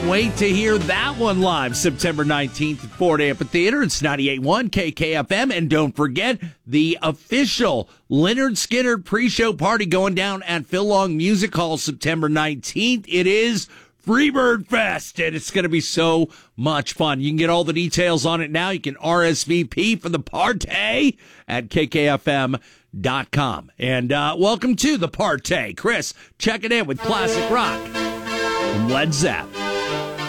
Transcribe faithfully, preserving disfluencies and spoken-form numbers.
Can't wait to hear that one live September nineteenth at Ford Amphitheater. It's ninety-eight point one K K F M. And don't forget the official Lynyrd Skynyrd pre-show party going down at Phil Long Music Hall September nineteenth. It is Freebird Fest, and it's going to be so much fun. You can get all the details on it now. You can R S V P for the party at K K F M dot com. And uh, welcome to the party. Chris, check it in with classic rock from Led Zepp.